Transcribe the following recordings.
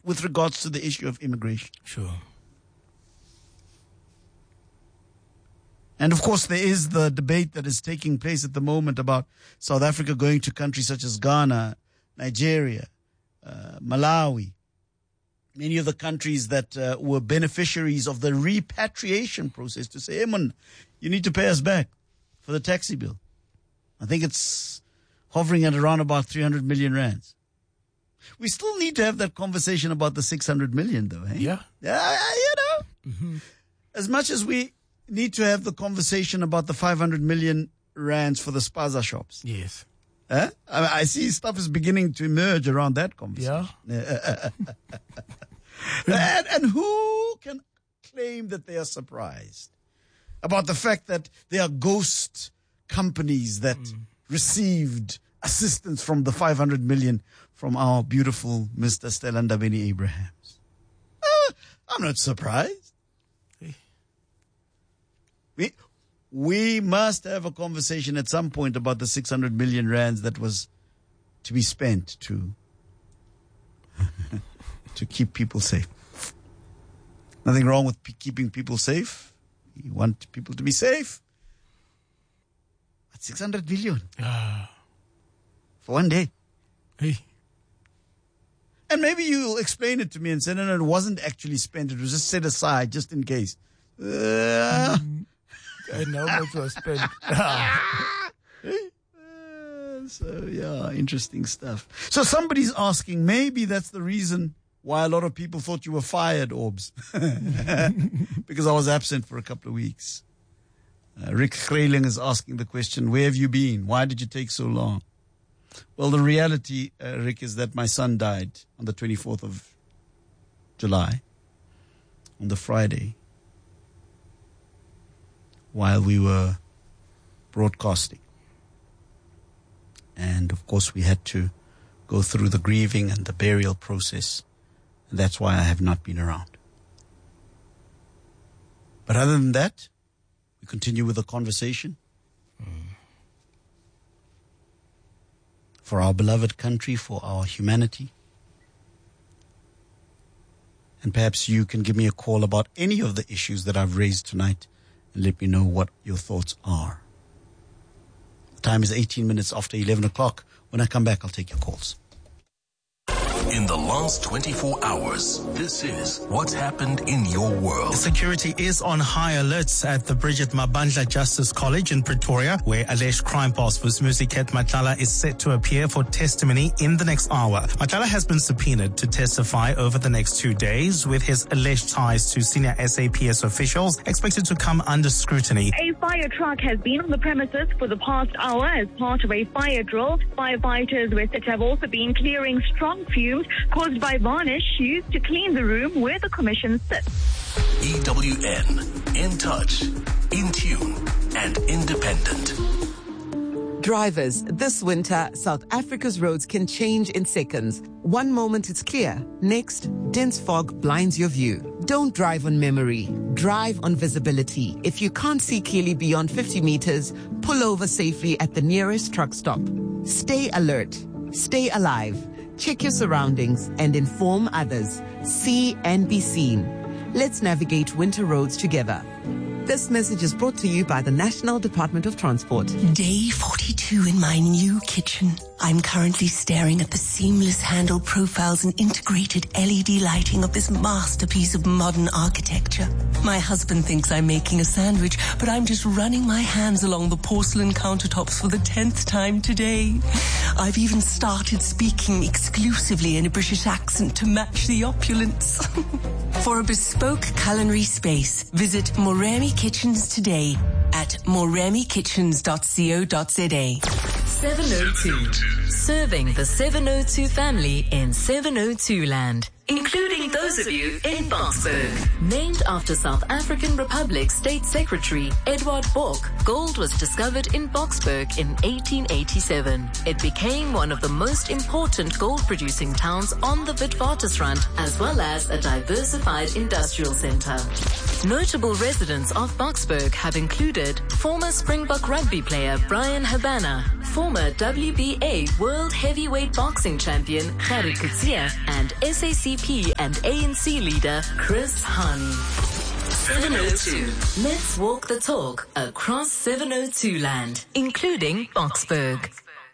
with regards to the issue of immigration. Sure. And of course, there is the debate that is taking place at the moment about South Africa going to countries such as Ghana, Nigeria, Malawi, many of the countries that were beneficiaries of the repatriation process to say, hey man, you need to pay us back for the taxi bill. I think it's hovering at around about 300 million rands. We still need to have that conversation about the 600 million though, hey? Yeah. Mm-hmm. As much as we need to have the conversation about the 500 million rands for the spaza shops. Yes. I see stuff is beginning to emerge around that conversation. Yeah. And who can claim that they are surprised about the fact that there are ghost companies that received assistance from the 500 million from our beautiful Mr. Stella Ndabeni-Abrahams? I'm not surprised. We must have a conversation at some point about the 600 million rands that was to be spent to keep people safe. Nothing wrong with keeping people safe. You want people to be safe. But 600 billion for one day. Hey. And maybe you'll explain it to me and say, no, it wasn't actually spent. It was just set aside just in case. And how much was spent? So, yeah, interesting stuff. So somebody's asking, maybe that's the reason why a lot of people thought you were fired, Orbs. Because I was absent for a couple of weeks. Rick Grayling is asking the question, where have you been? Why did you take so long? Well, the reality, Rick, is that my son died on the 24th of July, on the Friday, while we were broadcasting. And of course we had to go through the grieving and the burial process. And that's why I have not been around. But other than that, we continue with the conversation. For our beloved country, for our humanity. And perhaps you can give me a call about any of the issues that I've raised tonight and let me know what your thoughts are. The time is 18 minutes after 11 o'clock. When I come back, I'll take your calls. In the last 24 hours, this is what's happened in your world. Security is on high alert at the Bridget Mabandla Justice College in Pretoria, where alleged crime boss Vusimuzi Matlala is set to appear for testimony in the next hour. Matlala has been subpoenaed to testify over the next 2 days, with his alleged ties to senior SAPS officials expected to come under scrutiny. A fire truck has been on the premises for the past hour as part of a fire drill. Firefighters were said to have also been clearing strong fumes caused by varnish used to clean the room where the commission sits. EWN, in touch, in tune, and independent. Drivers, this winter, South Africa's roads can change in seconds. One moment it's clear, next, dense fog blinds your view. Don't drive on memory, drive on visibility. If you can't see clearly beyond 50 meters, pull over safely at the nearest truck stop. Stay alert, stay alive. Check your surroundings and inform others. See and be seen. Let's navigate winter roads together. This message is brought to you by the National Department of Transport. Day 42 in my new kitchen. I'm currently staring at the seamless handle profiles and integrated LED lighting of this masterpiece of modern architecture. My husband thinks I'm making a sandwich, but I'm just running my hands along the porcelain countertops for the 10th time today. I've even started speaking exclusively in a British accent to match the opulence. For a bespoke culinary space, visit Moremi Kitchens today at moremikitchens.co.za. 702. Serving the 702 family in 702 land, including those of you in Boksburg. Named after South African Republic State Secretary Edward Bork, gold was discovered in Boksburg in 1887. It became one of the most important gold-producing towns on the Witwatersrand, as well as a diversified industrial center. Notable residents of Boksburg have included former Springbok rugby player Brian Habana, former WBA World Heavyweight Boxing Champion Gary Kutsia, and SACP and ANC leader Chris Hani. 702. Let's walk the talk across 702 land, including Boksburg.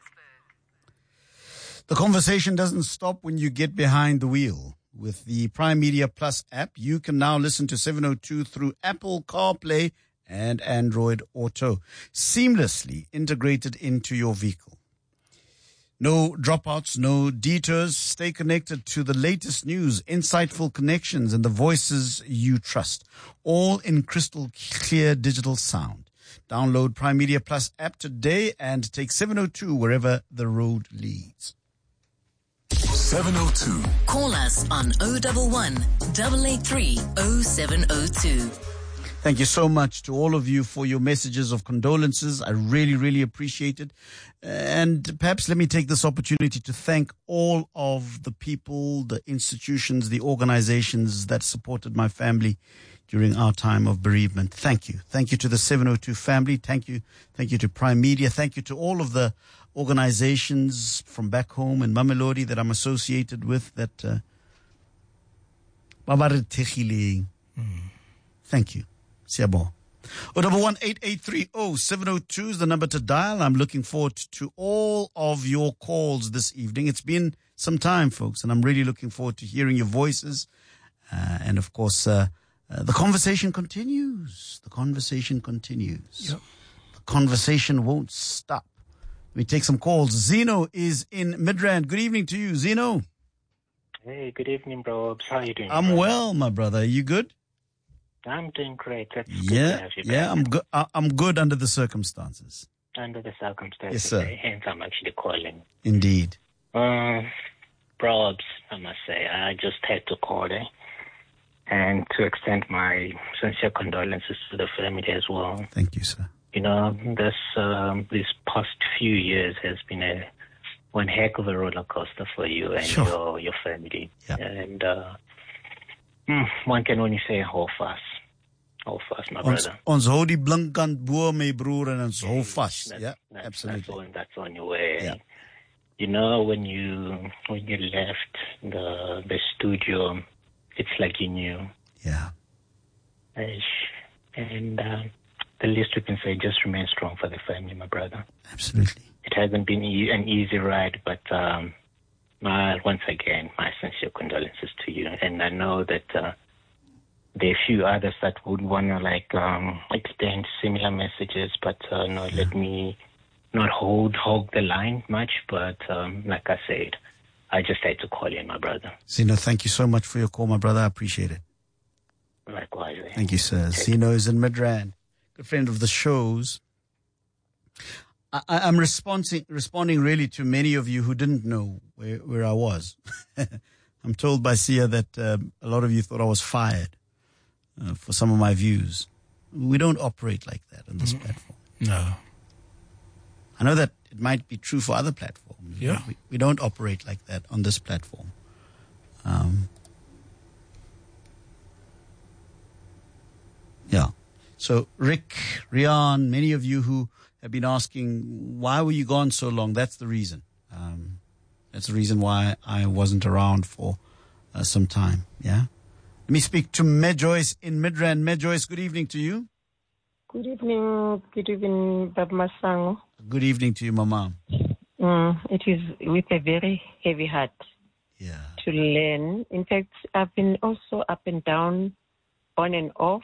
The conversation doesn't stop when you get behind the wheel. With the Prime Media Plus app, you can now listen to 702 through Apple CarPlay and Android Auto, seamlessly integrated into your vehicle. No dropouts, no detours. Stay connected to the latest news, insightful connections, and the voices you trust, all in crystal clear digital sound. Download Prime Media Plus app today and take 702 wherever the road leads. 702. Call us on 011 883 0702. Thank you so much to all of you for your messages of condolences. I really, really appreciate it. And perhaps let me take this opportunity to thank all of the people, the institutions, the organizations that supported my family during our time of bereavement. Thank you. Thank you to the 702 family. Thank you. Thank you to Prime Media. Thank you to all of the organizations from back home in Mamelodi that I'm associated with. Thank you. Siabo. 011-883-0702 is the number to dial. I'm looking forward to all of your calls this evening. It's been some time, folks, and I'm really looking forward to hearing your voices. And of course, the conversation continues. The conversation continues. Yep. The conversation won't stop. Let me take some calls. Zeno is in Midrand. Good evening to you, Zeno. Hey, good evening, bro. How are you doing? I'm well, my brother. Are you good? I'm doing great. That's good to have you back. I'm good. I'm good under the circumstances. Under the circumstances, yes, sir. Hence, I'm actually calling. Indeed. Bro, I must say, I just had to call, and to extend my sincere condolences to the family as well. Thank you, sir. You know, this past few years has been one heck of a roller coaster for you and your family. Yeah. And one can only say hou fast, my brother. Ons hou die blinkkant bo my broer en ons hou fast. Yeah, absolutely. That's on your way. Yeah. You know, when you left the studio, it's like you knew. Yeah. And the least we can say, just remain strong for the family, my brother. Absolutely. It hasn't been an easy ride, but once again, my sincere condolences to you. And I know that there are a few others that would want to extend similar messages, but let me not hog the line much. But like I said, I just had to call you, my brother. Zeno, thank you so much for your call, my brother. I appreciate it. Likewise. Thank you, sir. Zeno is in Midrand. Good friend of the shows. I'm responding really to many of you who didn't know where I was. I'm told by Sia that a lot of you thought I was fired for some of my views. We don't operate like that on this platform. No. I know that it might be true for other platforms. Yeah. We don't operate like that on this platform. Yeah. So Rick, Rian, many of you who have been asking, why were you gone so long? That's the reason. That's the reason why I wasn't around for some time. Yeah. Let me speak to Medjoyce in Midrand. Medjoyce, good evening to you. Good evening, Bab Masango. Good evening to you, Mama. It is with a very heavy heart to learn. In fact, I've been also up and down, on and off.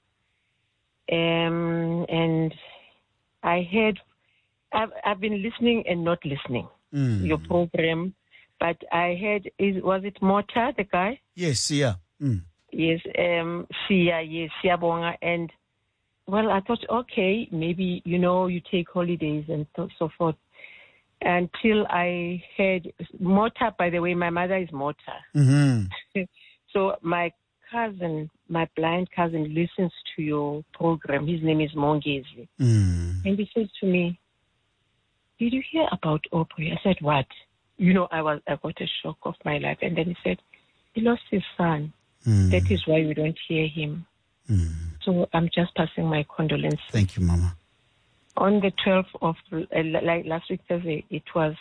And I've been listening and not listening your program, but I heard, was it Mota, the guy? Yes, Sia. Yes, Sia, yes, Siabonga. And, well, I thought, okay, maybe, you take holidays and so forth. Until I heard Mota, by the way, my mother is Mota. Mm-hmm. So my blind cousin listens to your program. His name is Mongezi. And he says to me, did you hear about Aubrey? I said, what? I got a shock of my life. And then he said, he lost his son. That is why we don't hear him. So I'm just passing my condolences. Thank you, Mama. On the 12th of like last week Thursday, it was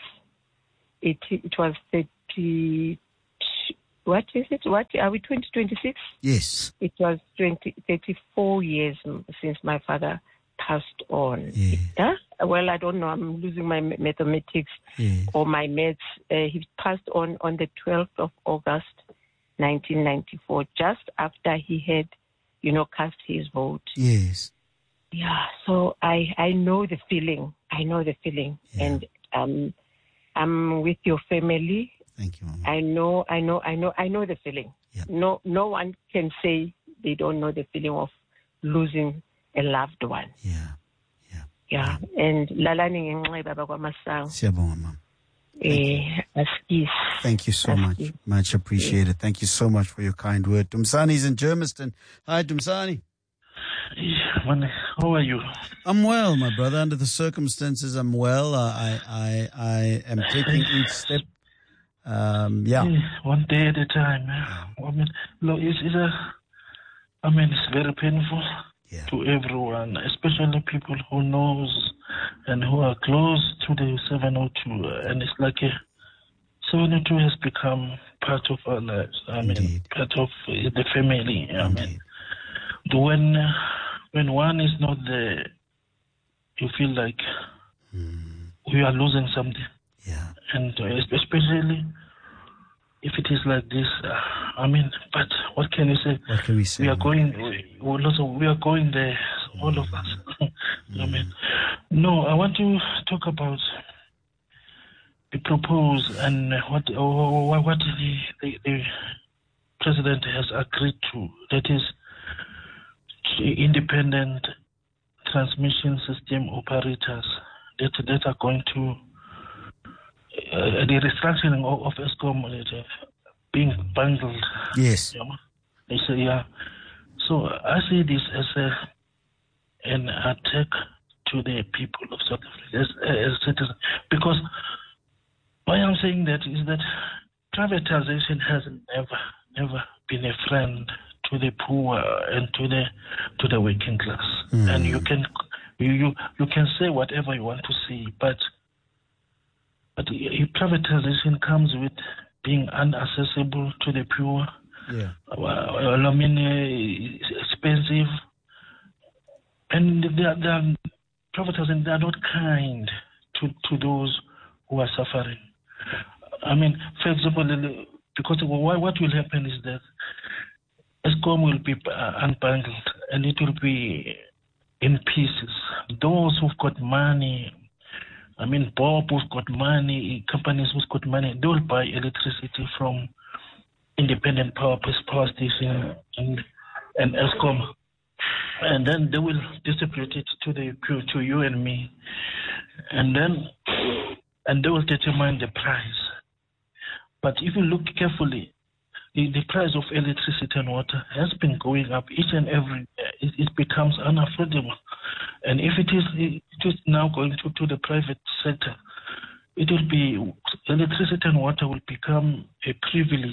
30. What is it? What are we? 2026? Yes. It was 34 years since my father passed on. Yeah. Well, I don't know. I'm losing my mathematics or my maths. He passed on the 12th of August, 1994, just after he had, cast his vote. Yes. Yeah. So I know the feeling. Yeah. And I'm with your family. Thank you, Mama. I know the feeling. Yeah. No one can say they don't know the feeling of losing a loved one. Yeah. And lalani ngenxa baba kwaMasango. Siyabonga, Mama. Askis. Thank you so much. Much appreciated. Thank you so much for your kind word. Dumsani's in Germiston. Hi, Dumsani. How are you? I'm well, my brother. Under the circumstances, I'm well. I am taking each step. One day at a time. I mean, look, it's very painful to everyone, especially people who knows and who are close to the 702. And it's like 702 has become part of our lives. Part of the family. When one is not there, you feel like we are losing something. Yeah. And especially if it is like this, but what can you say? What can we say? We are going there, all of us. No, I want to talk about the proposal and what the president has agreed to. That is independent transmission system operators that are going to the restructuring of Eskom being bundled. Yes. So I see this as an attack to the people of South Africa as citizens. Because why I'm saying that is that privatization has never been a friend to the poor and to the working class. And you can say whatever you want to say, but privatization comes with being inaccessible to the poor. Yeah. Expensive, and they are privatizing. They are not kind to those who are suffering. For example, because what will happen is that Eskom will be unbundled and it will be in pieces. Those who've got money, Bob who's got money, companies who's got money, they will buy electricity from independent power station and Eskom, and then they will distribute it to you and me, and they will determine the price. But if you look carefully, the price of electricity and water has been going up each and every year. It becomes unaffordable. And if it is now going to the private sector, it will be, electricity and water will become a privilege.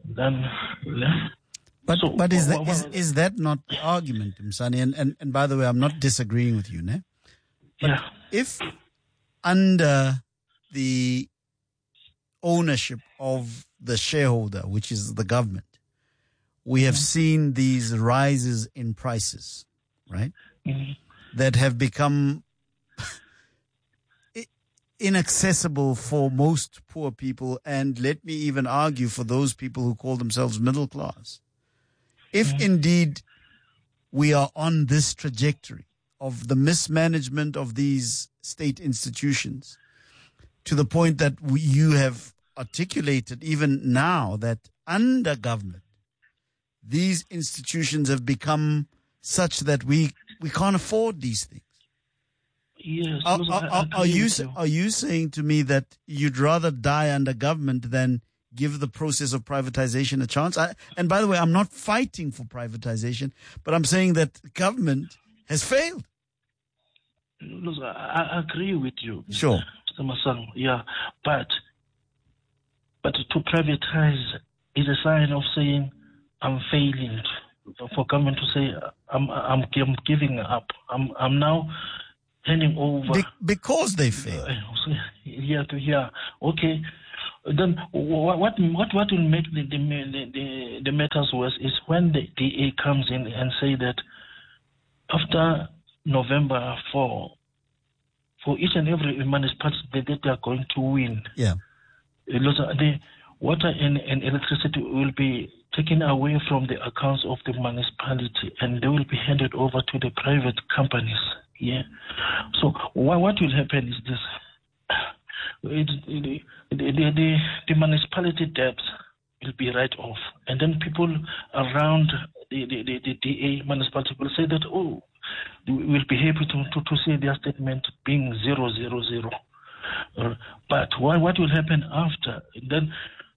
But is that not the argument, Msani? And by the way, I'm not disagreeing with you, ne? But if under the ownership of the shareholder, which is the government, we have seen these rises in prices, right? That have become inaccessible for most poor people, and let me even argue for those people who call themselves middle class. If indeed we are on this trajectory of the mismanagement of these state institutions, to the point that you have articulated even now that under government, these institutions have become such that we can't afford these things. Yes. Are you saying to me that you'd rather die under government than give the process of privatization a chance? And by the way, I'm not fighting for privatization, but I'm saying that government has failed. I agree with you. Sure. Mr. Masango, yeah. But to privatize is a sign of saying I'm failing. for government to say I'm giving up. I'm now handing over because they fail. Okay. Then what will make the matters worse is when the DA comes in and say that after November 4, for each and every municipality that they are going to win, the water and electricity will be taken away from the accounts of the municipality and they will be handed over to the private companies. Yeah. So what will happen is this. The municipality debts will be write off, and then people around the DA municipality will say that, oh, we'll be happy to see their statement being 000. But what will happen after? Then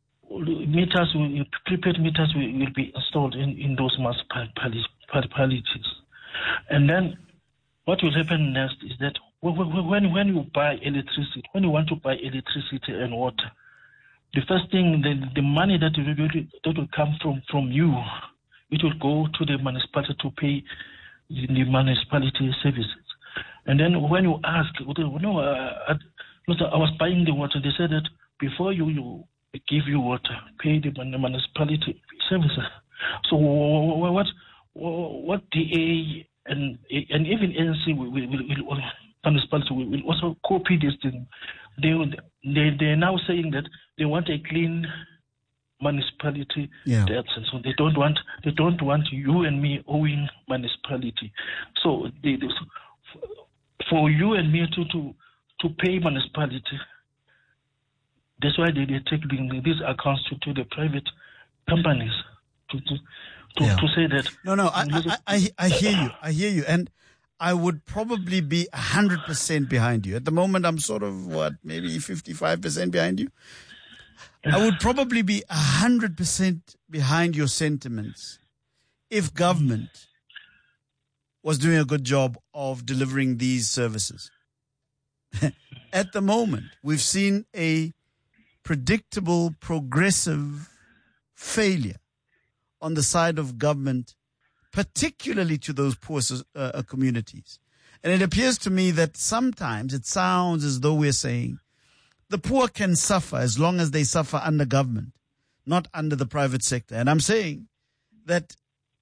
prepaid meters will be installed in those municipalities, and then what will happen next is that when you buy electricity, when you want to buy electricity and water, the first thing, the money that will come from you, it will go to the municipality to pay the municipality services. And then when you ask, I was buying the water, they said that before you give you water, pay the municipality services. So what DA and even NC will municipality will also copy this thing. They're now saying that they want a clean municipality debts, and so they don't want you and me owing municipality. So for you and me to pay municipality, that's why they take these accounts to the private companies to say that. No, I hear you, and I would probably be 100% behind you. At the moment, I'm sort of, maybe 55% behind you? I would probably be 100% behind your sentiments if government was doing a good job of delivering these services. At the moment, we've seen a predictable, progressive failure on the side of government, particularly to those poor communities. And it appears to me that sometimes it sounds as though we're saying the poor can suffer as long as they suffer under government, not under the private sector. And I'm saying that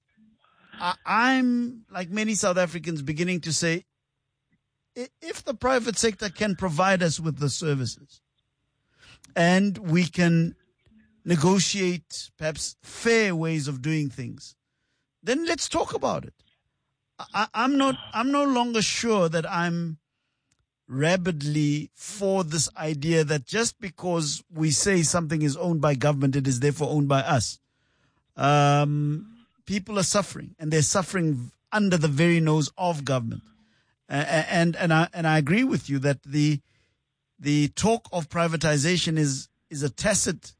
I'm, like many South Africans, beginning to say, if the private sector can provide us with the services and we can negotiate perhaps fair ways of doing things, then let's talk about it. I'm no longer sure that I'm rabidly for this idea that just because we say something is owned by government, it is therefore owned by us. People are suffering, and they're suffering under the very nose of government. And I agree with you that the talk of privatization is a tacit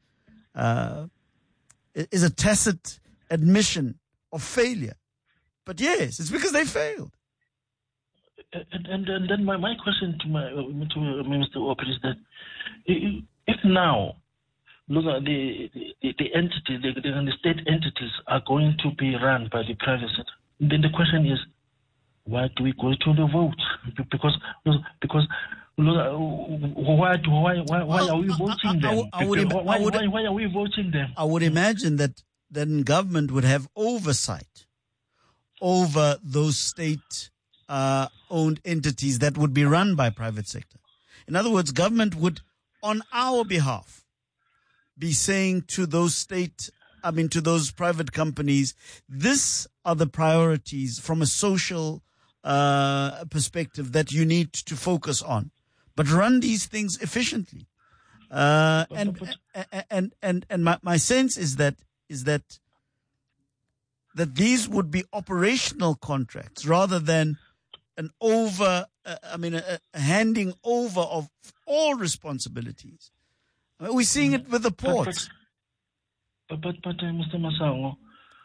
admission of failure. But yes, it's because they failed. And then my question to Mr. Oper is that if now the entity, the state entities are going to be run by the private sector, then the question is, why do we go to the vote? Because why are we voting them? Why are we voting them? I would imagine that then government would have oversight over those state owned entities that would be run by private sector. In other words, government would, on our behalf, be saying to those to those private companies, this are the priorities from a social perspective that you need to focus on, but run these things efficiently. And my sense is that these would be operational contracts rather than a handing over of all responsibilities. We're seeing it with the ports. But Mr. Masango,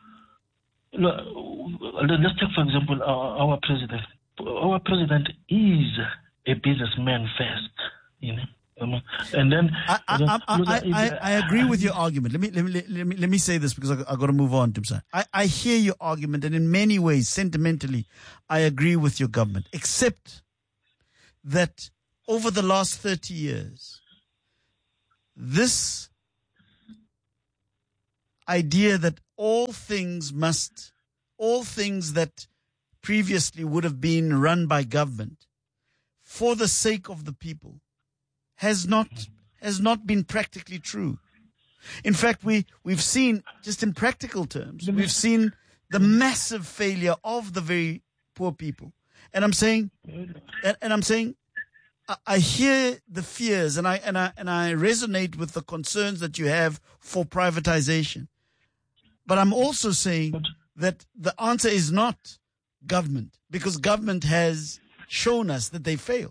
let's take for example our president. Our president is a businessman first, And then I agree with your argument. Let me say this because I got to move on, Tumsani. I hear your argument, and in many ways, sentimentally, I agree with your government, except that over the last 30 years, this idea that all things that previously would have been run by government for the sake of the people has not been practically true. In fact, we've seen, just in practical terms, we've seen the massive failure of the very poor people. And I'm saying, I hear the fears and I resonate with the concerns that you have for privatization. But I'm also saying that the answer is not government, because government has shown us that they failed.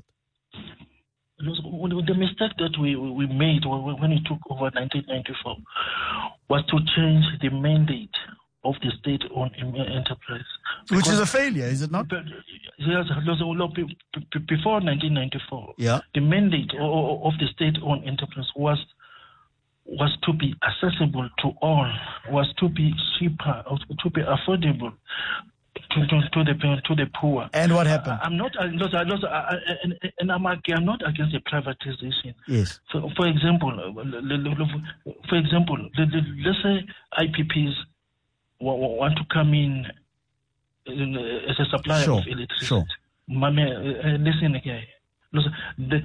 The mistake that we made when we took over 1994 was to change the mandate of the state-owned enterprise. Which is a failure, is it not? Yes, before 1994, the mandate of the state-owned enterprise was to be accessible to all, was to be cheaper, to be affordable to the poor. And what happened? I'm not against the privatization. Yes. For example, let's say IPPs want to come in as a supplier of electricity. Sure. Listen again. The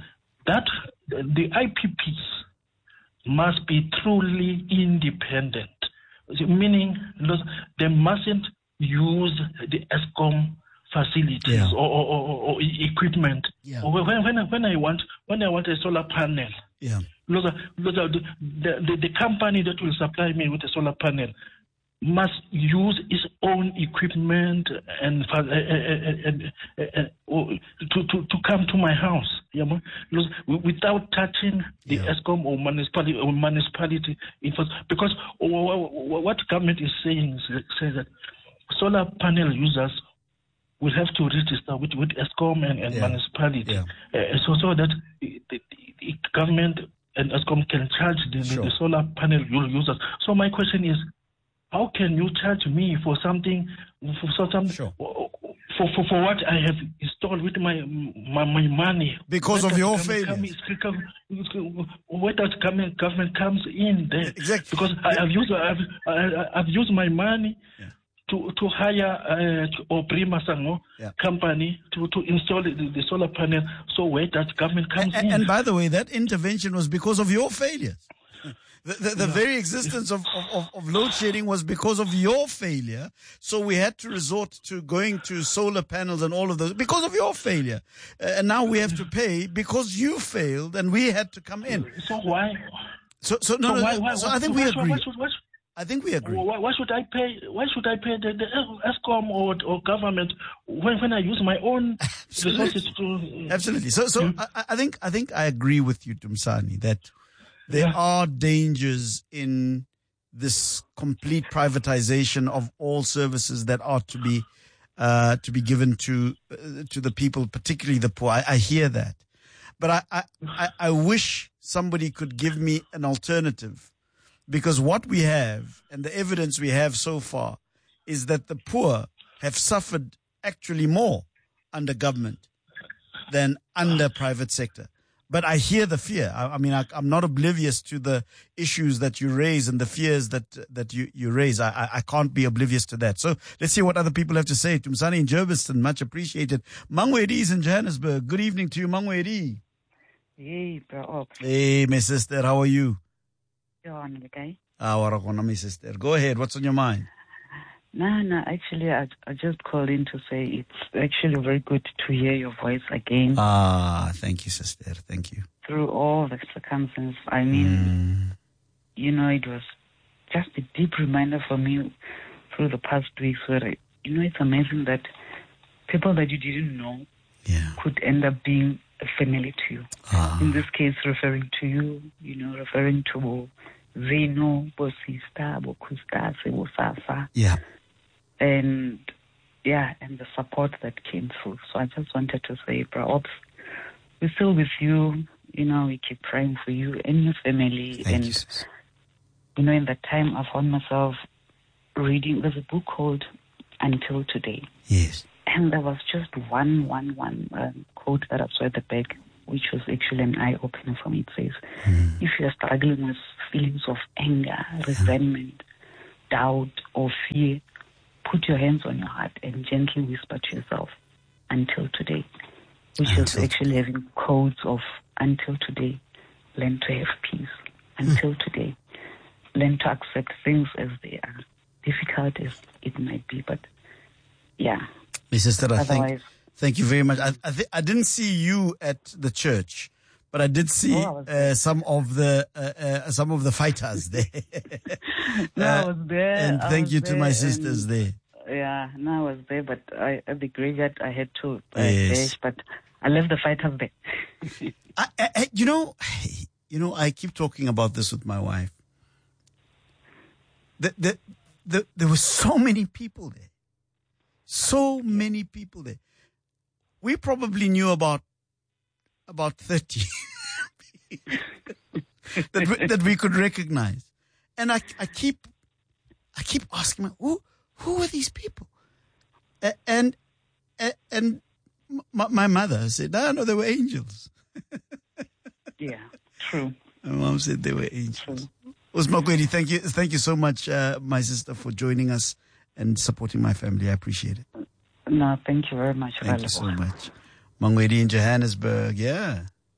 IPPs must be truly independent, meaning they mustn't use the ESCOM facilities or equipment. Yeah. When I want a solar panel, the company that will supply me with a solar panel must use its own equipment and to come to my house, without touching the ESCOM or municipality. Because what government is saying says that solar panel users will have to register with ESCOM and municipality, so that the government and ESCOM can charge the solar panel users. So my question is, how can you charge me for something, for what I have installed with my money? Because of your failure. Where that government comes in there? Exactly. Because I've used my money to hire Oprima Sango company to install the solar panel. So where that government comes in? And by the way, that intervention was because of your failures. The very existence of load shedding was because of your failure. So we had to resort to going to solar panels and all of those because of your failure. And now we have to pay because you failed and we had to come in. So why? So I think we agree. I think we agree. Why should I pay? Why should I pay the ESCOM or government when I use my own resources to? Absolutely. So I think I agree with you, Tumsani, that there are dangers in this complete privatization of all services that are to be given to the people, particularly the poor. I hear that, but I wish somebody could give me an alternative, because what we have and the evidence we have so far is that the poor have suffered actually more under government than under private sector. But I hear the fear. I mean, I'm not oblivious to the issues that you raise and the fears that you raise. I can't be oblivious to that. So let's see what other people have to say. Tumsani in Jerviston, much appreciated. Mangwedi is in Johannesburg. Good evening to you, Mangwedi. Hey, bro. Hey, my sister. How are you? Okay. My sister. Go ahead. What's on your mind? No, actually, I just called in to say it's actually very good to hear your voice again. Thank you, sister. Thank you. Through all the circumstances, I mean, it was just a deep reminder for me through the past weeks where, it's amazing that people that you didn't know could end up being a family to you. In this case, referring to you, referring to Zeno, Bosista, Bokusta, Sebosasa. Yeah. And the support that came through. So I just wanted to say, bro, we're still with you. You know, we keep praying for you and your family. Thank and, you, sis. You know, in that time, I found myself reading, there's a book called Until Today. Yes. And there was just one quote that I saw at the back, which was actually an eye-opener for me. It says, if you're struggling with feelings of anger, resentment, doubt, or fear, put your hands on your heart and gently whisper to yourself, until today, which is actually having codes of until today, learn to have peace. Until today, learn to accept things as they are, difficult as it might be, but yeah. My sister, thank you very much. I didn't see you at the church, but I did see some of the fighters there. No, I was there. And thank you to my sisters there. Yeah, no, I was there, but at the graveyard I had to dash, but I left the fighters there. You know, I keep talking about this with my wife. There were so many people there. So many people there. We probably knew about 30 that we could recognize. And I keep asking myself, who are these people? And my mother said, no, they were angels. Yeah, true. My mom said they were angels. Usmakwedi, thank you so much, my sister, for joining us and supporting my family. I appreciate it. No, thank you very much. Thank you so much. Mangwedi in Johannesburg, yeah.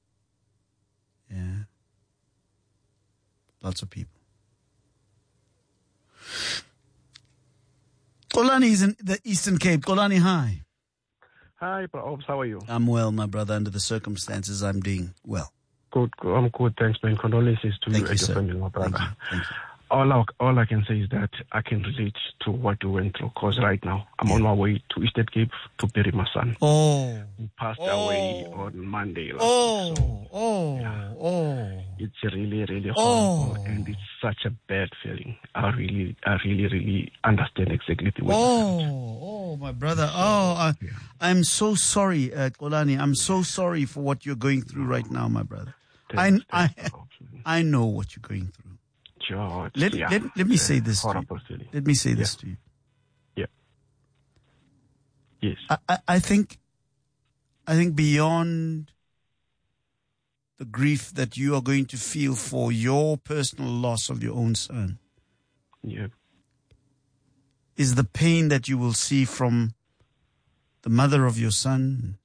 Lots of people. Kolani is in the Eastern Cape. Kolani, hi. Hi, Obs, how are you? I'm well, my brother. Under the circumstances, I'm doing well. Good. I'm good, thanks, man. Condolences to you and your family, my brother. Thank you. All I can say is that I can relate to what you went through, because right now I'm on my way to Eastern Cape to bury my son. Who passed away on Monday. It's really, really horrible, and it's such a bad feeling. I really understand exactly what you felt. My brother. I'm so sorry, Kolani. I'm so sorry for what you're going through right now, my brother. I know what you're going through. George, let me say this to you. Let me say this to you. Yeah. Yes. I think beyond the grief that you are going to feel for your personal loss of your own son, is the pain that you will see from the mother of your son,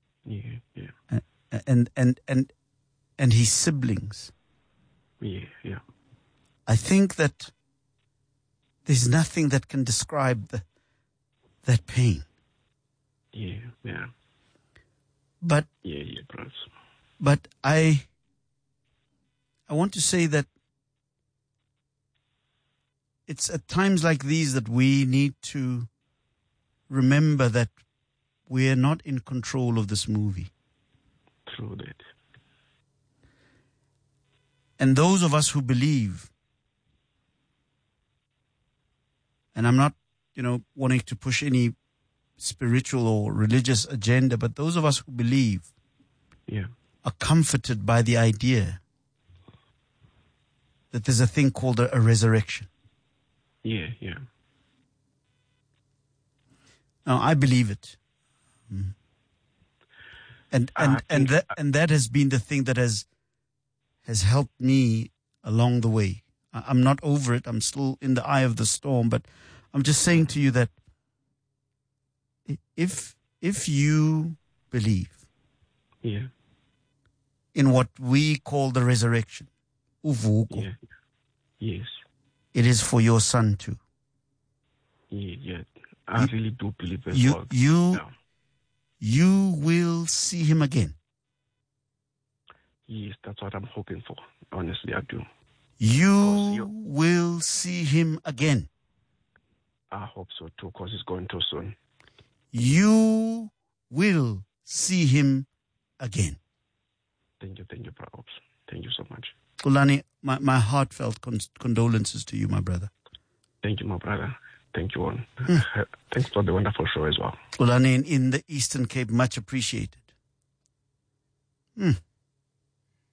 and his siblings. Yeah. I think that there's nothing that can describe that pain. Yeah. But bros. But I want to say that it's at times like these that we need to remember that we are not in control of this movie. True that. And those of us who believe, and I'm not, wanting to push any spiritual or religious agenda, but those of us who believe are comforted by the idea that there's a thing called a resurrection. Yeah. Now, I believe it. And that has been the thing that has helped me along the way. I'm not over it. I'm still in the eye of the storm, but I'm just saying to you that if you believe in what we call the resurrection, uvuko, yes, it is for your son too. Yeah, I really do believe as well. You will see him again. Yes, that's what I'm hoping for. Honestly, I do. You will see him again. I hope so too, because he's going too soon. You will see him again. Thank you, Prabhupada. Thank you so much. Kulani, my heartfelt condolences to you, my brother. Thank you, my brother. Thank you all. Thanks for the wonderful show as well. Kulani in the Eastern Cape, much appreciated.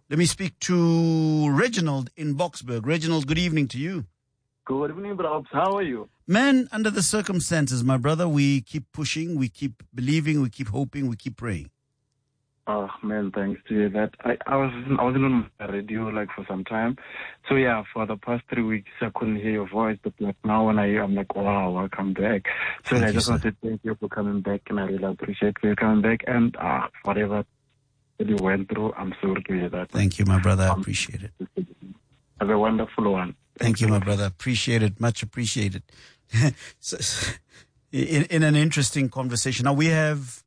Let me speak to Reginald in Boksburg. Reginald, good evening to you. Good evening, Brobs. How are you? Man, under the circumstances, my brother, we keep pushing, we keep believing, we keep hoping, we keep praying. Oh, man, thanks to you. That I wasn't on the radio like for some time. So yeah, for the past 3 weeks I couldn't hear your voice, but like now when I hear, I'm like, wow, welcome back. So I just want to thank you for coming back, and I really appreciate you coming back. And whatever you went through, I'm sorry to hear that. Thank you, my brother. I appreciate it. Have a wonderful one. Thank you, my brother. Appreciate it. Much appreciated. So, in an interesting conversation. Now we have,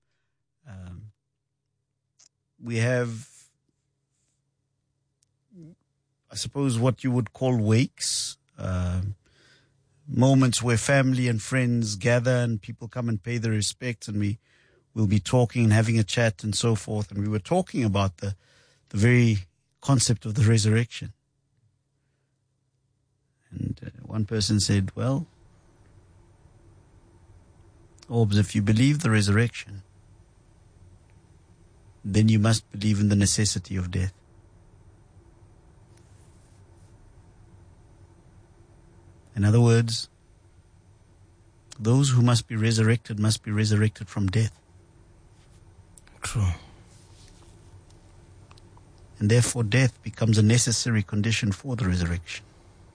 I suppose, what you would call wakes, moments where family and friends gather and people come and pay their respects, and we'll be talking and having a chat and so forth. And we were talking about the very concept of the resurrection. And one person said, well, Orbs, if you believe the resurrection, then you must believe in the necessity of death. In other words, those who must be resurrected from death. True. And therefore death becomes a necessary condition for the resurrection.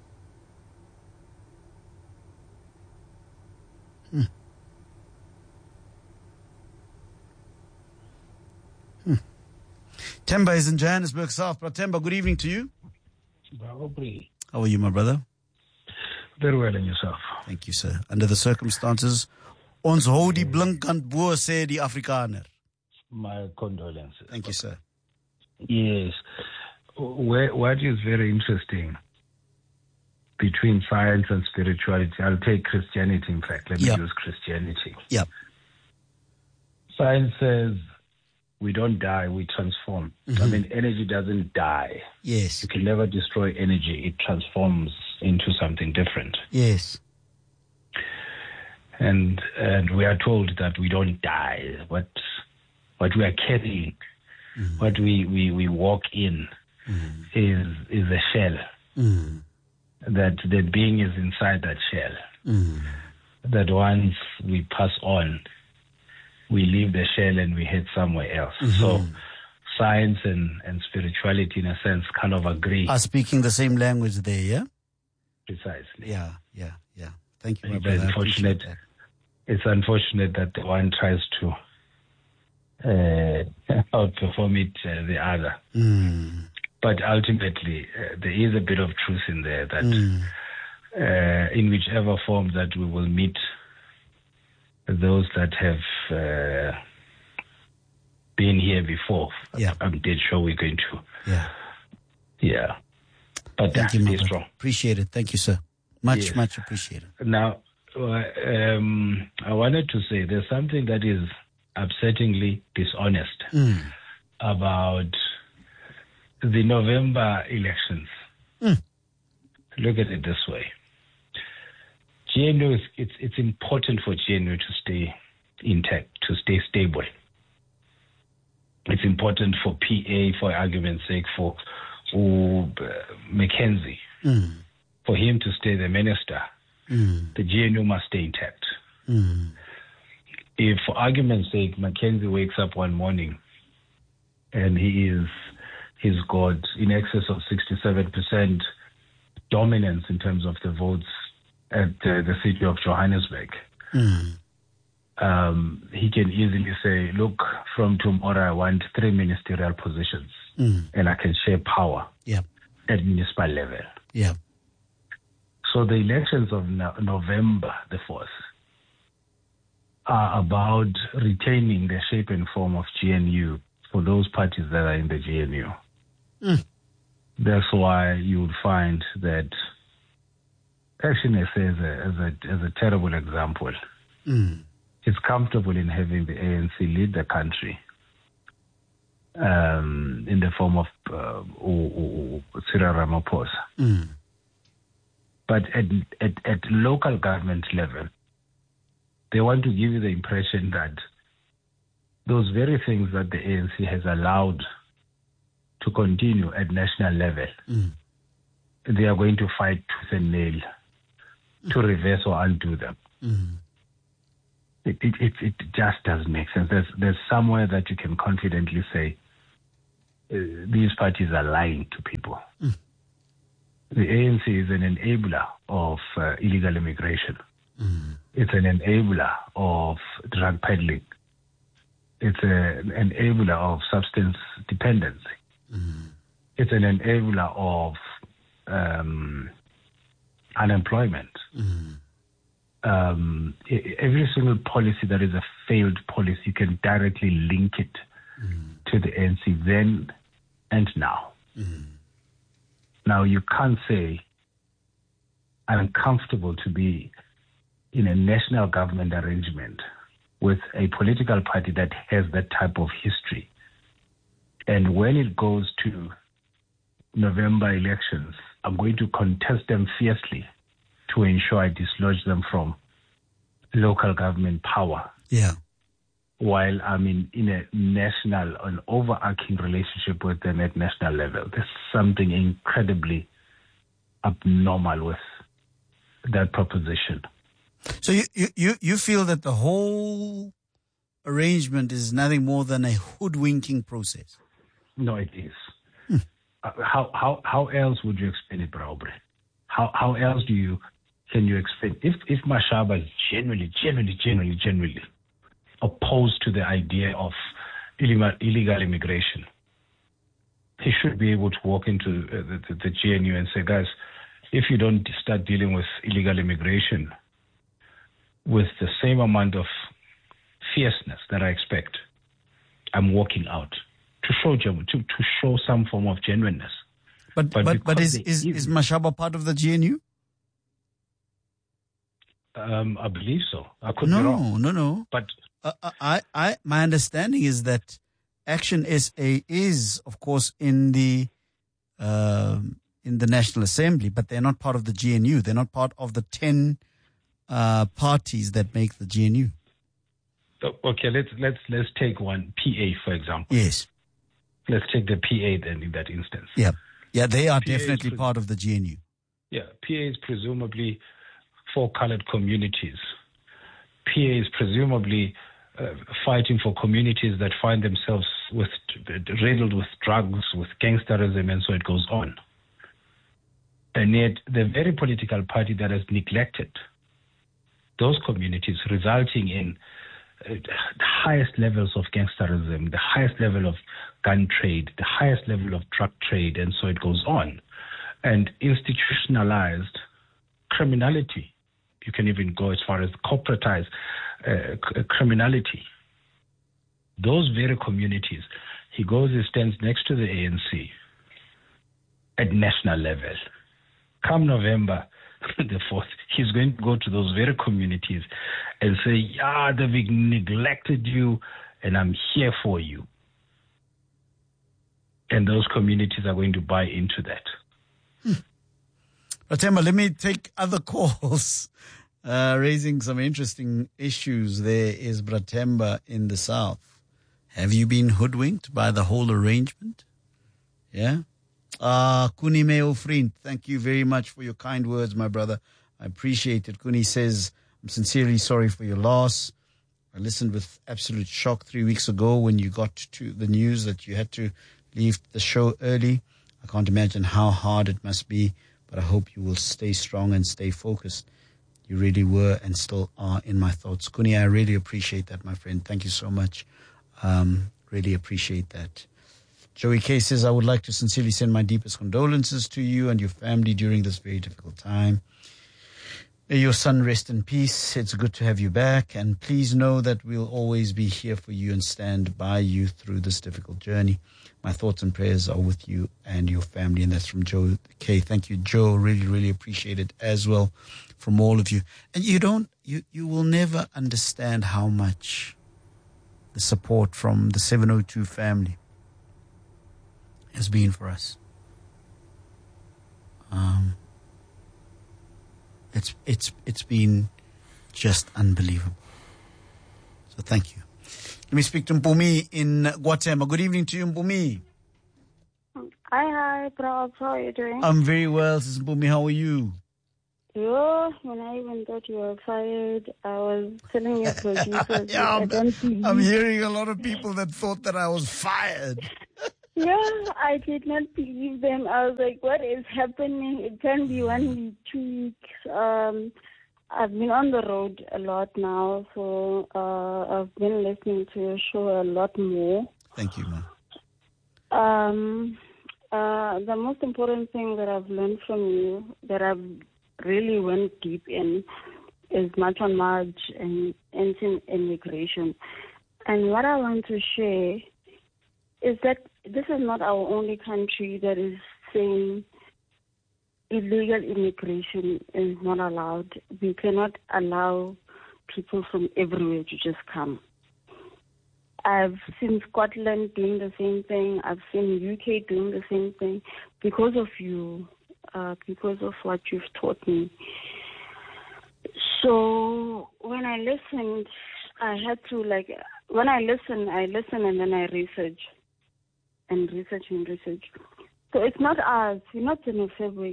Temba is in Johannesburg South. Temba, good evening to you. How are you, my brother? Very well, and yourself? Thank you, sir. Under the circumstances, ons hou die blinkant bo, sê die Afrikaner. My condolences. Thank you, sir. Yes. What is very interesting between science and spirituality, I'll take Christianity, in fact. Let me use Christianity. Yeah. Science says we don't die, we transform. Mm-hmm. I mean, energy doesn't die. Yes. You can never destroy energy. It transforms into something different. Yes. And we are told that we don't die. What we are carrying, what we walk in, is a shell. That the being is inside that shell. That once we pass on, we leave the shell and we head somewhere else. So science and spirituality, in a sense, kind of agree. Are speaking the same language there, yeah? Precisely. Yeah. Thank you, my It's brother. unfortunate. It's unfortunate that one tries to outperform it the other. But ultimately, there is a bit of truth in there that in whichever form that we will meet those that have been here before, I'm dead sure we're going to. Yeah. But thank you, stay strong. Appreciate it. Thank you, sir. Much appreciated. Now, I wanted to say there's something that is upsettingly dishonest about the November elections. Look at it this way. GNU, it's important for GNU to stay intact, to stay stable. It's important for PA, for argument's sake, for Mackenzie, for him to stay the minister. The GNU must stay intact. If, for argument's sake, Mackenzie wakes up one morning and he's got in excess of 67% dominance in terms of the votes at the city of Johannesburg, he can easily say, look, from tomorrow I want 3 ministerial positions and I can share power at municipal level. Yeah. So the elections of November the 4th are about retaining the shape and form of GNU for those parties that are in the GNU. That's why you would find that, actually, I say as a terrible example, it's comfortable in having the ANC lead the country in the form of Cyril Ramaphosa. But at local government level, they want to give you the impression that those very things that the ANC has allowed to to continue at national level, they are going to fight tooth and nail to reverse or undo them. It just doesn't make sense. There's somewhere that you can confidently say these parties are lying to people. The ANC is an enabler of illegal immigration. It's an enabler of drug peddling. It's an enabler of substance dependency. It's an enabler of unemployment. Every single policy that is a failed policy, you can directly link it to the ANC then and now. Now, you can't say, I'm comfortable to be in a national government arrangement with a political party that has that type of history. And when it goes to November elections, I'm going to contest them fiercely to ensure I dislodge them from local government power. Yeah. While I'm in a national, an overarching relationship with them at national level. There's something incredibly abnormal with that proposition. So you feel that the whole arrangement is nothing more than a hoodwinking process? No, it is. How else would you explain it, Braubre? How else can you explain? If Mashaba is genuinely opposed to the idea of illegal immigration, he should be able to walk into the GNU and say, guys, if you don't start dealing with illegal immigration with the same amount of fierceness that I expect, I'm walking out, to show some form of genuineness. But is Mashaba part of the GNU? I believe so. I could be wrong. No. But my understanding is that Action SA is, of course, in the National Assembly, but they're not part of the GNU. They're not part of the 10 parties that make the GNU. Okay, let's take one, PA, for example. Yes. Let's take the PA then in that instance. Yeah, they are definitely part of the GNU. Yeah, PA is presumably for colored communities. PA is presumably fighting for communities that find themselves riddled with drugs, with gangsterism, and so it goes on. And yet, the very political party that has neglected those communities, resulting in the highest levels of gangsterism, the highest level of gun trade, the highest level of drug trade, and so it goes on, and institutionalized criminality. You can even go as far as corporatized criminality. Those very communities, he stands next to the ANC at national level. Come November the 4th, he's going to go to those very communities and say, yeah, they've neglected you and I'm here for you. And those communities are going to buy into that. Brathemba, let me take other calls. Raising some interesting issues. There is Brathemba in the south. Have you been hoodwinked by the whole arrangement? Yeah? Kuni Meo Friend, thank you very much for your kind words, my brother. I appreciate it. Kuni says, I'm sincerely sorry for your loss. I listened with absolute shock 3 weeks ago when you got to the news that you had to leave the show early. I can't imagine how hard it must be, but I hope you will stay strong and stay focused. You really were and still are in my thoughts. Kuni, I really appreciate that, my friend. Thank you so much. Really appreciate that. Joey K says, I would like to sincerely send my deepest condolences to you and your family during this very difficult time. May your son rest in peace. It's good to have you back. And please know that we'll always be here for you and stand by you through this difficult journey. My thoughts and prayers are with you and your family. And that's from Joe K. Thank you, Joe. Really, really appreciate it as well from all of you. And you will never understand how much the support from the 702 family has been for us. It's been just unbelievable. So thank you. Let me speak to Mpumi in Guatemala. Good evening to you, Mpumi. Hi, Prof. How are you doing? I'm very well, Sis Mpumi. How are you? When I even thought you were fired, I was telling your producers I'm hearing a lot of people that thought that I was fired. I did not believe them. I was like, what is happening? It can be 1 week, 2 weeks. I've been on the road a lot now, so I've been listening to your show a lot more. Thank you, ma'am. The most important thing that I've learned from you, that I've really went deep in, is Machel March and immigration. And what I want to share is that this is not our only country that is saying illegal immigration is not allowed. We cannot allow people from everywhere to just come. I've seen Scotland doing the same thing. I've seen UK doing the same thing because of you, because of what you've taught me. So when I listened, I had to when I listen and then I research. So it's not us. We're not xenophobic.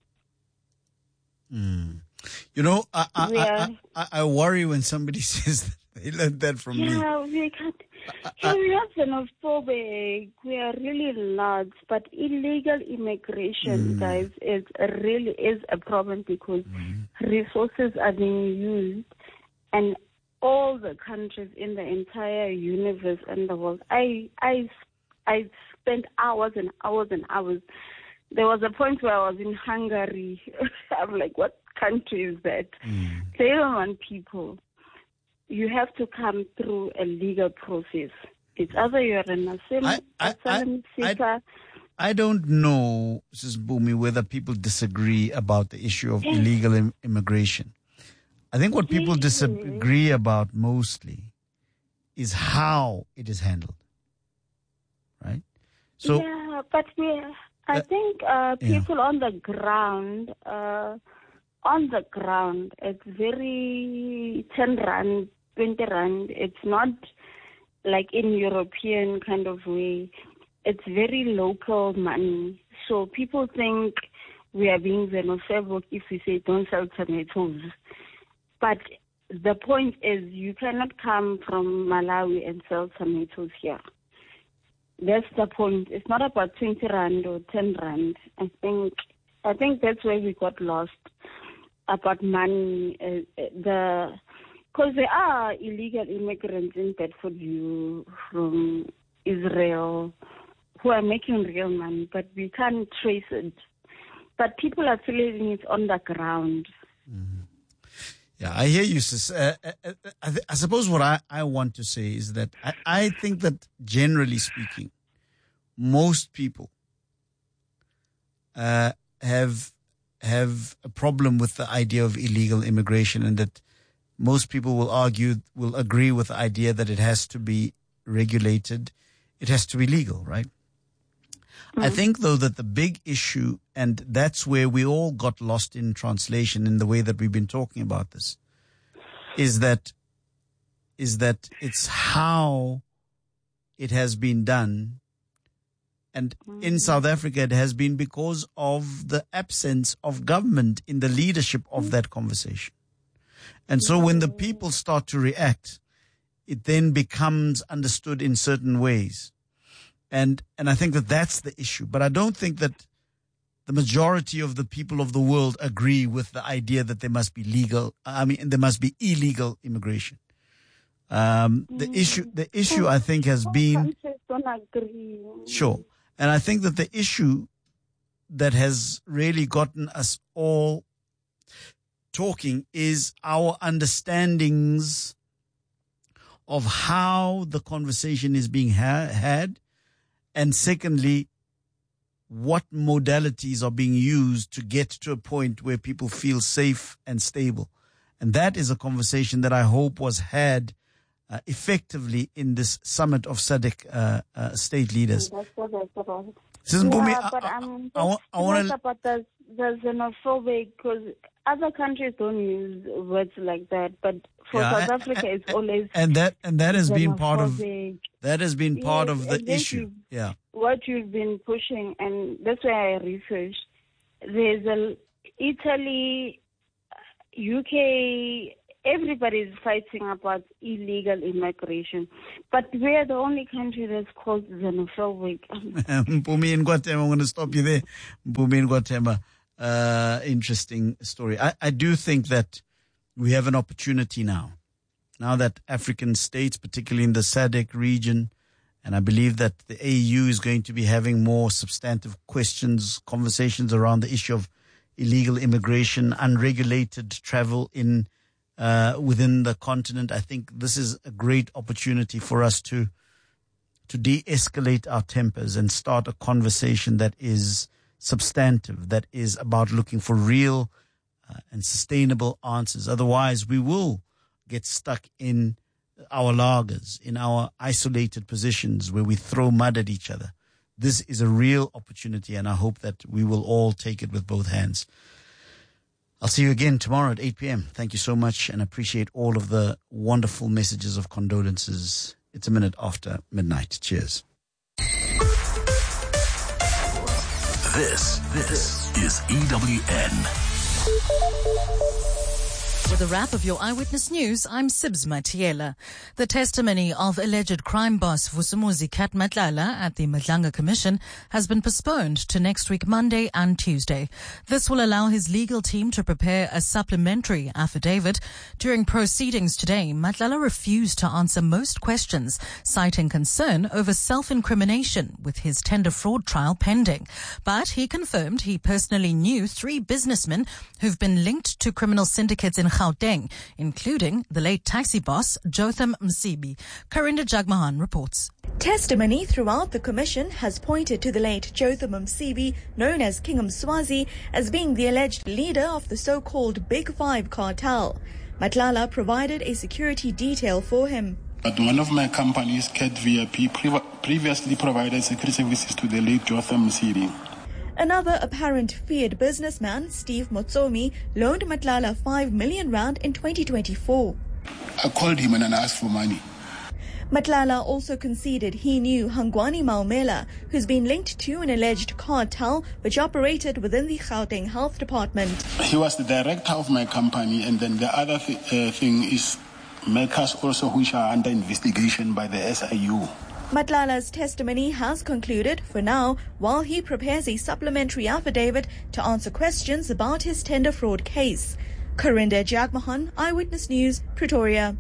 You know, I worry when somebody says that they learned that from me. We can't. We're not xenophobic. We are really not. But illegal immigration, guys, is a problem because resources are being used, and all the countries in the entire universe and the world. I spent hours and hours and hours. There was a point where I was in Hungary. I'm like, what country is that? They don't want people. You have to come through a legal process. It's either you're an asylum seeker. I don't know, Mrs. Mpumi, whether people disagree about the issue of illegal immigration. I think what people disagree about mostly is how it is handled. Right? So, but I think people on the ground, it's very 10 rand, 20 rand. It's not like in European kind of way. It's very local money. So people think we are being xenophobic if we say don't sell tomatoes. But the point is you cannot come from Malawi and sell tomatoes here. That's the point. It's not about 20 rand or 10 rand. I think that's where we got lost about money. Because there are illegal immigrants in Bedfordview from Israel who are making real money, but we can't trace it. But people are feeling it on the ground. Yeah, I hear you, sis. I suppose what I want to say is that I think that generally speaking, most people have a problem with the idea of illegal immigration, and that most people will agree with the idea that it has to be regulated, it has to be legal, right? I think, though, that the big issue, and that's where we all got lost in translation in the way that we've been talking about this, is that it's how it has been done. And in South Africa, it has been because of the absence of government in the leadership of that conversation. And so when the people start to react, it then becomes understood in certain ways. And I think that that's the issue. But I don't think that the majority of the people of the world agree with the idea that there must be there must be illegal immigration. The issue I think has been, don't agree. Sure. And I think that the issue that has really gotten us all talking is our understandings of how the conversation is being had. And secondly, what modalities are being used to get to a point where people feel safe and stable. And that is a conversation that I hope was had effectively in this summit of SADC state leaders. That's what I thought. Mpumi, but I want to about the xenophobic, because other countries don't use words like that, but for South Africa, it's always and that has been part of the issue. Yeah, what you've been pushing, and that's why I researched. There's Italy, UK. Everybody's fighting about illegal immigration, but we're the only country that's called xenophobic. Mpumi Ngwathemba, I'm going to stop you there. Mpumi Ngwathemba, interesting story. I do think that we have an opportunity now that African states, particularly in the SADC region, and I believe that the AU is going to be having more substantive conversations around the issue of illegal immigration, unregulated travel within the continent. I think this is a great opportunity for us to de-escalate our tempers and start a conversation that is substantive, that is about looking for real and sustainable answers. Otherwise, we will get stuck in our lagers, in our isolated positions where we throw mud at each other. This is a real opportunity, and I hope that we will all take it with both hands. I'll see you again tomorrow at 8 p.m. Thank you so much, and appreciate all of the wonderful messages of condolences. It's a minute after midnight. Cheers. This is EWN. With a wrap of your Eyewitness News, I'm Sibs Matiela. The testimony of alleged crime boss Vusumuzi Kat Matlala at the Madlanga Commission has been postponed to next week, Monday and Tuesday. This will allow his legal team to prepare a supplementary affidavit. During proceedings today, Matlala refused to answer most questions, citing concern over self-incrimination with his tender fraud trial pending. But he confirmed he personally knew 3 businessmen who've been linked to criminal syndicates in Gauteng, including the late taxi boss Jotham Msibi. Karinda Jagmohan reports. Testimony throughout the commission has pointed to the late Jotham Msibi, known as King Mswazi, as being the alleged leader of the so-called Big Five cartel. Matlala provided a security detail for him. But one of my companies, Cat VIP, previously provided security services to the late Jotham Msibi. Another apparent feared businessman, Steve Motsomi, loaned Matlala 5 million rand in 2024. I called him and I asked for money. Matlala also conceded he knew Hangwani Maumela, who's been linked to an alleged cartel which operated within the Gauteng Health Department. He was the director of my company, and then the other thing is makers also which are under investigation by the SIU. Matlala's testimony has concluded for now while he prepares a supplementary affidavit to answer questions about his tender fraud case. Karinda Jagmohan, Eyewitness News, Pretoria.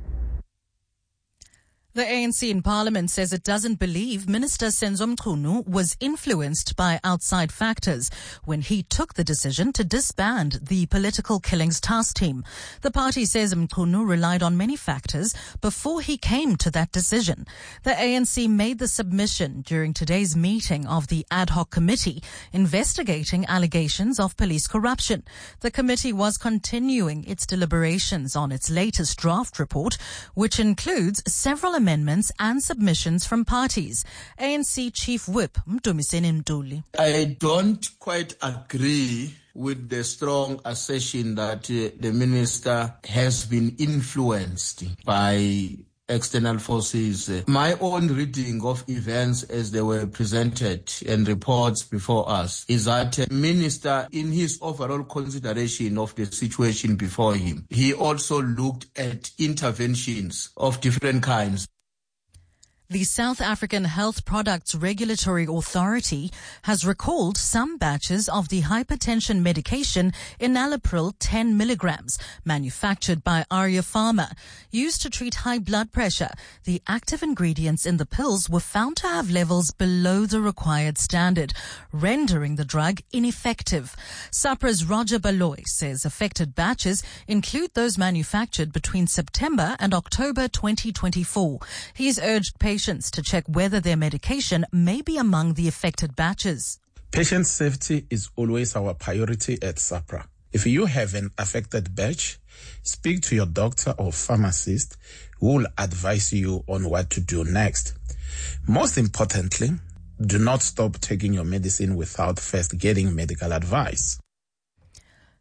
The ANC in Parliament says it doesn't believe Minister Senzo Mchunu was influenced by outside factors when he took the decision to disband the Political Killings Task Team. The party says Mchunu relied on many factors before he came to that decision. The ANC made the submission during today's meeting of the ad hoc committee investigating allegations of police corruption. The committee was continuing its deliberations on its latest draft report, which includes several amendments and submissions from parties. ANC Chief Whip Mdumiseni Mduli. I don't quite agree with the strong assertion that the minister has been influenced by external forces. My own reading of events as they were presented and reports before us is that the minister, in his overall consideration of the situation before him, he also looked at interventions of different kinds. The South African Health Products Regulatory Authority has recalled some batches of the hypertension medication enalapril 10 milligrams, manufactured by Arya Pharma. Used to treat high blood pressure, the active ingredients in the pills were found to have levels below the required standard, rendering the drug ineffective. SAPRA's Roger Baloy says affected batches include those manufactured between September and October 2024. He's urged patients to check whether their medication may be among the affected batches. Patient safety is always our priority at SAPRA. If you have an affected batch, speak to your doctor or pharmacist who will advise you on what to do next. Most importantly, do not stop taking your medicine without first getting medical advice.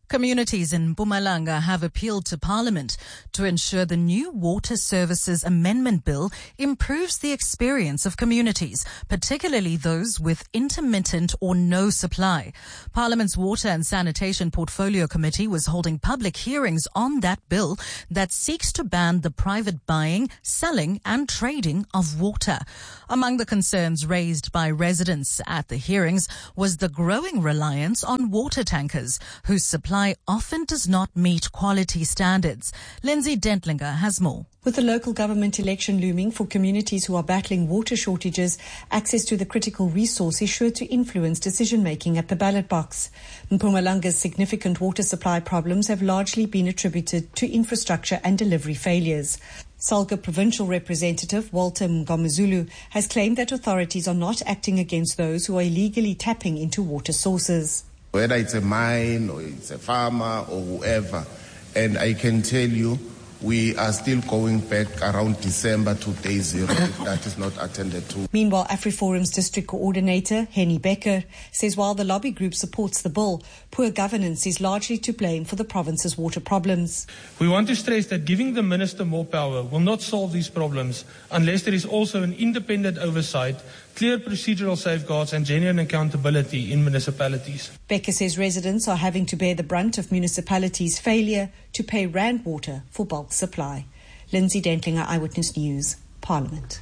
Communities in Mpumalanga have appealed to Parliament to ensure the new Water Services Amendment Bill improves the experience of communities, particularly those with intermittent or no supply. Parliament's Water and Sanitation Portfolio Committee was holding public hearings on that bill that seeks to ban the private buying, selling and trading of water. Among the concerns raised by residents at the hearings was the growing reliance on water tankers, whose supply often does not meet quality standards. Lindsay Dentlinger has more. With the local government election looming for communities who are battling water shortages, access to the critical resource is sure to influence decision-making at the ballot box. Mpumalanga's significant water supply problems have largely been attributed to infrastructure and delivery failures. Salga Provincial Representative Walter Mngomezulu has claimed that authorities are not acting against those who are illegally tapping into water sources. Whether it's a mine or it's a farmer or whoever. And I can tell you, we are still going back around December to day zero if that is not attended to. Meanwhile, AfriForum's district coordinator, Henny Becker, says while the lobby group supports the bill, poor governance is largely to blame for the province's water problems. We want to stress that giving the minister more power will not solve these problems unless there is also an independent oversight, clear procedural safeguards and genuine accountability in municipalities. Becker says residents are having to bear the brunt of municipalities' failure to pay Rand Water for bulk supply. Lindsay Dentlinger, Eyewitness News, Parliament.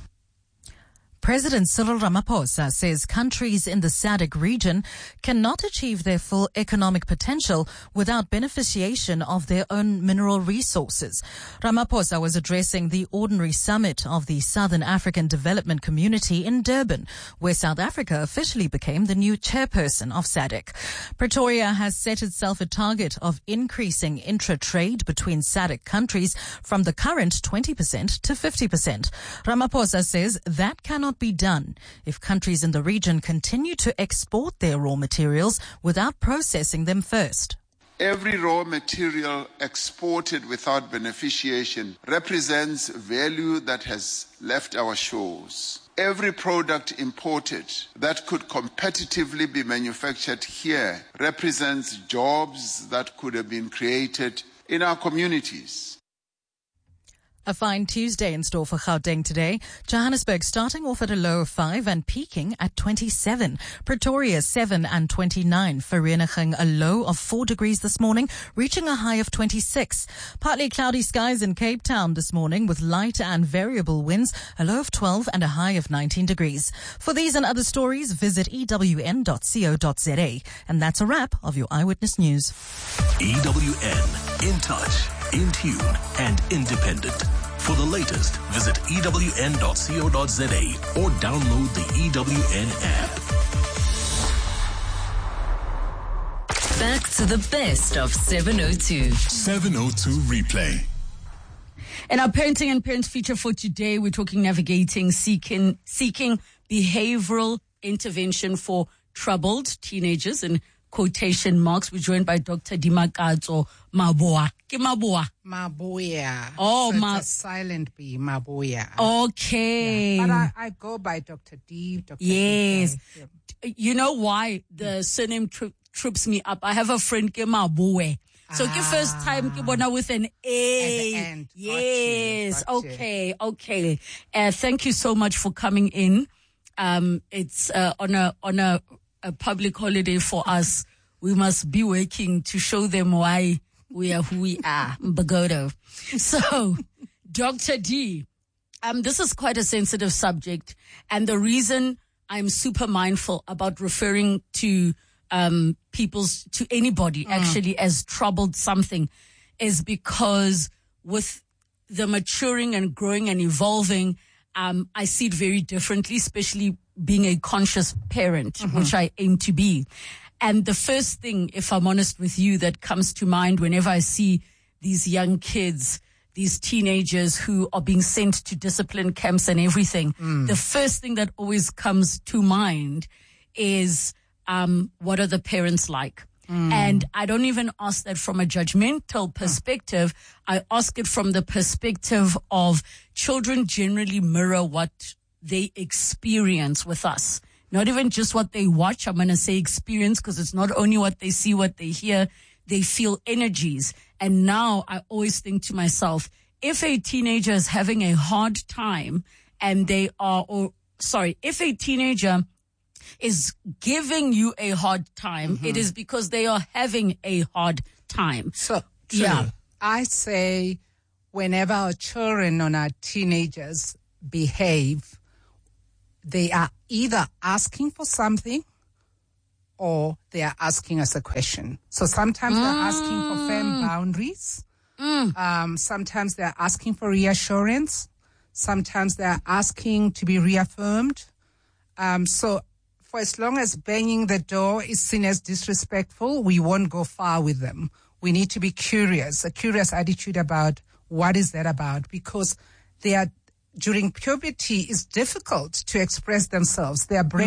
President Cyril Ramaphosa says countries in the SADC region cannot achieve their full economic potential without beneficiation of their own mineral resources. Ramaphosa was addressing the ordinary summit of the Southern African Development Community in Durban, where South Africa officially became the new chairperson of SADC. Pretoria has set itself a target of increasing intra-trade between SADC countries from the current 20% to 50%. Ramaphosa says that cannot be done if countries in the region continue to export their raw materials without processing them first. Every raw material exported without beneficiation represents value that has left our shores. Every product imported that could competitively be manufactured here represents jobs that could have been created in our communities. A fine Tuesday in store for Gauteng today. Johannesburg starting off at a low of 5 and peaking at 27. Pretoria 7 and 29. Vereeniging a low of 4 degrees this morning, reaching a high of 26. Partly cloudy skies in Cape Town this morning with light and variable winds, a low of 12 and a high of 19 degrees. For these and other stories, visit ewn.co.za. And that's a wrap of your Eyewitness News. EWN, in touch, in tune, and independent. For the latest, visit ewn.co.za or download the EWN app. Back to the best of 702. 702 replay. In our parenting and parents feature for today, we're talking navigating, seeking behavioral intervention for troubled teenagers in quotation marks. We're joined by Dr. Dimakatso Maboa. Ke Maboa? Maboya. Oh, so it's a silent B, Maboya. Okay. Yeah, but I go by Dr. D, Dr. Yes. D. You know why the surname trips me up? I have a friend, Ke Maboe. So the first time ke bona with an A. At the end. Yes. Got you. Okay. Thank you so much for coming in. It's on a public holiday for us. We must be working to show them why we are who we are. Mbagodo. So, Dr. D, this is quite a sensitive subject, and the reason I'm super mindful about referring to to anybody actually as troubled something is because with the maturing and growing and evolving, I see it very differently, especially being a conscious parent, which I aim to be. And the first thing, if I'm honest with you, that comes to mind whenever I see these young kids, these teenagers who are being sent to discipline camps and everything, the first thing that always comes to mind is, what are the parents like? And I don't even ask that from a judgmental perspective. I ask it from the perspective of children generally mirror what they experience with us. Not even just what they watch. I'm going to say experience because it's not only what they see, what they hear. they feel energies. And now I always think to myself, if a teenager is having a hard time and if a teenager is giving you a hard time, it is because they are having a hard time. So, true. Yeah. I say whenever our children or our teenagers behave, they are either asking for something or they are asking us a question. So sometimes they're asking for firm boundaries. Sometimes they're asking for reassurance. Sometimes they're asking to be reaffirmed. So for as long as banging the door is seen as disrespectful, we won't go far with them. We need to be curious, a curious attitude about what is that about, because during puberty it's difficult to express themselves. Their brain